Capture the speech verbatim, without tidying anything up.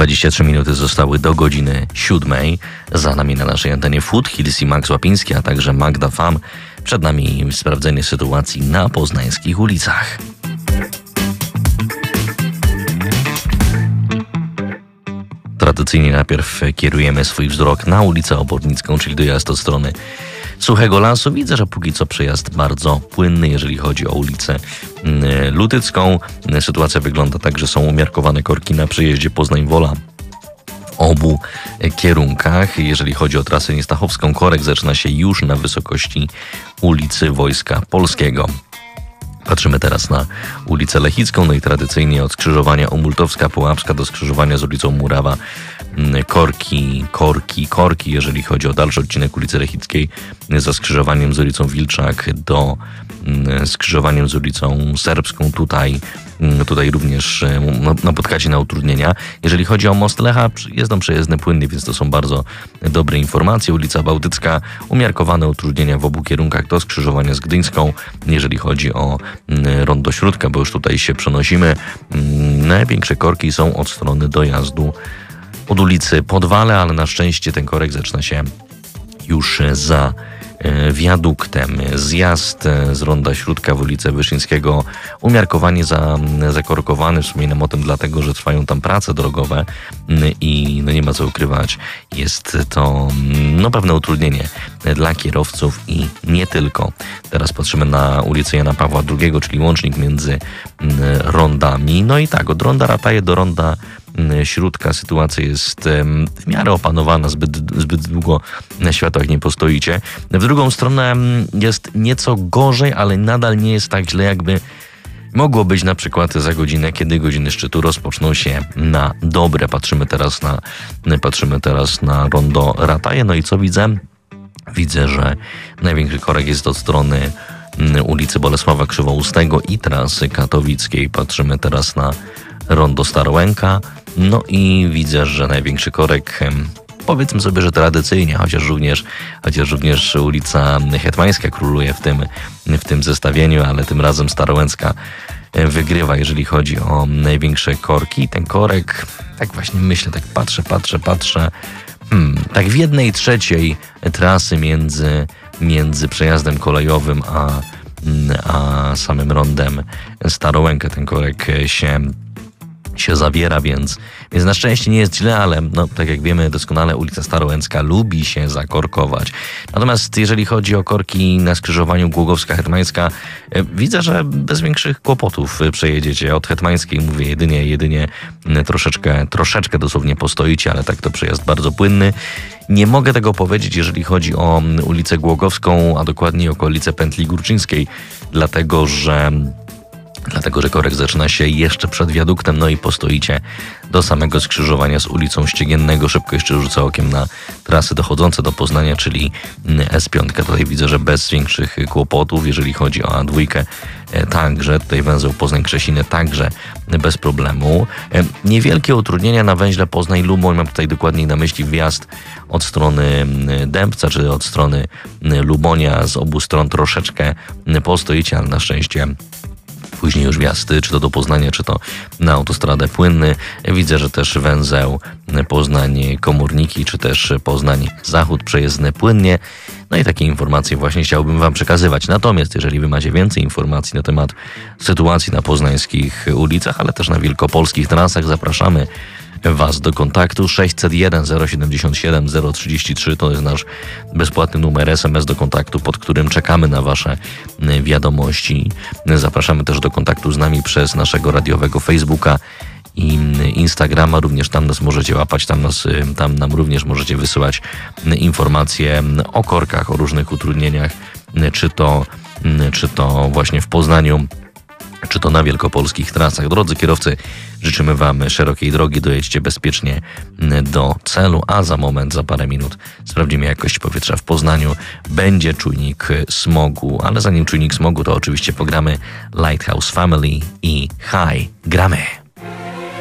dwadzieścia trzy minuty zostały do godziny siódmej. Za nami na naszej antenie Food Hills i Max Łapiński, a także Magda Fam. Przed nami sprawdzenie sytuacji na poznańskich ulicach. Tradycyjnie najpierw kierujemy swój wzrok na ulicę Obornicką, czyli dojazd od strony Suchego Lasu. Widzę, że póki co przejazd bardzo płynny, jeżeli chodzi o ulicę Lutycką. Sytuacja wygląda tak, że są umiarkowane korki na przejeździe Poznań-Wola w obu kierunkach. Jeżeli chodzi o trasę niestachowską, korek zaczyna się już na wysokości ulicy Wojska Polskiego. Patrzymy teraz na ulicę Lechicką, no i tradycyjnie od skrzyżowania Umultowska-Pułapska do skrzyżowania z ulicą Murawa korki, korki, korki, jeżeli chodzi o dalszy odcinek ulicy Lechickiej, za skrzyżowaniem z ulicą Wilczak do skrzyżowaniem z ulicą Serbską. Tutaj, tutaj również napotkacie na utrudnienia. Jeżeli chodzi o most Lecha, jest on przejezdny płynny, więc to są bardzo dobre informacje. Ulica Bałtycka, umiarkowane utrudnienia w obu kierunkach do skrzyżowania z Gdyńską. Jeżeli chodzi o rondo Śródka, bo już tutaj się przenosimy, największe korki są od strony dojazdu od ulicy Podwale, ale na szczęście ten korek zaczyna się już za wiaduktem. Zjazd z ronda Śródka w ulicę Wyszyńskiego umiarkowanie za, zakorkowany. Wspominam o tym dlatego, że trwają tam prace drogowe i no nie ma co ukrywać. Jest to no, pewne utrudnienie dla kierowców i nie tylko. Teraz patrzymy na ulicę Jana Pawła drugiego, czyli łącznik między rondami. No i tak, od ronda Rataje do ronda Śródka sytuacja jest w miarę opanowana, zbyt, zbyt długo na światłach nie postoicie. W drugą stronę jest nieco gorzej, ale nadal nie jest tak źle, jakby mogło być na przykład za godzinę, kiedy godziny szczytu rozpoczną się na dobre. Patrzymy teraz na, patrzymy teraz na rondo Rataje. No i co widzę? Widzę, że największy korek jest od strony ulicy Bolesława Krzywoustego i trasy katowickiej. Patrzymy teraz na rondo Starołęka. No i widzę, że największy korek, powiedzmy sobie, że tradycyjnie, chociaż również, chociaż również ulica Hetmańska króluje w tym, w tym zestawieniu, ale tym razem Starołęcka wygrywa, jeżeli chodzi o największe korki. Ten korek, tak właśnie myślę, tak patrzę, patrzę, patrzę, hmm, tak w jednej trzeciej trasy między, między przejazdem kolejowym a, a samym rondem Starołękę ten korek się się zawiera, więc, więc na szczęście nie jest źle, ale no, tak jak wiemy doskonale, ulica Starołęcka lubi się zakorkować. Natomiast jeżeli chodzi o korki na skrzyżowaniu Głogowska-Hetmańska, widzę, że bez większych kłopotów przejedziecie. Od Hetmańskiej mówię jedynie, jedynie troszeczkę, troszeczkę dosłownie postoicie, ale tak to przejazd bardzo płynny. Nie mogę tego powiedzieć, jeżeli chodzi o ulicę Głogowską, a dokładniej okolicę Pętli Górczyńskiej, dlatego że Dlatego, że korek zaczyna się jeszcze przed wiaduktem, no i postoicie do samego skrzyżowania z ulicą Ściegiennego. Szybko jeszcze rzucę okiem na trasy dochodzące do Poznania, czyli S pięć. Tutaj widzę, że bez większych kłopotów, jeżeli chodzi o A dwa, także tutaj węzeł Poznań-Krzesiny, także bez problemu. Niewielkie utrudnienia na węźle Poznań-Luboń, mam tutaj dokładniej na myśli wjazd od strony Dębca, czy od strony Lubonia. Z obu stron troszeczkę postoicie, ale na szczęście później już wjazd, czy to do Poznania, czy to na autostradę płynny. Widzę, że też węzeł Poznań-Komórniki, czy też Poznań-Zachód przejezdny płynnie. No i takie informacje właśnie chciałbym Wam przekazywać. Natomiast jeżeli Wy macie więcej informacji na temat sytuacji na poznańskich ulicach, ale też na wielkopolskich trasach, zapraszamy Was do kontaktu. sześćset jeden zero siedemdziesiąt siedem zero trzydzieści trzy to jest nasz bezpłatny numer S M S do kontaktu, pod którym czekamy na Wasze wiadomości. Zapraszamy też do kontaktu z nami przez naszego radiowego Facebooka i Instagrama. Również tam nas możecie łapać, tam, nas, tam nam również możecie wysyłać informacje o korkach, o różnych utrudnieniach, czy to, czy to właśnie w Poznaniu, czy to na wielkopolskich trasach. Drodzy kierowcy, życzymy Wam szerokiej drogi, dojedźcie bezpiecznie do celu, a za moment, za parę minut sprawdzimy jakość powietrza w Poznaniu. Będzie czujnik smogu, ale zanim czujnik smogu, to oczywiście pogramy Lighthouse Family i High. Gramy!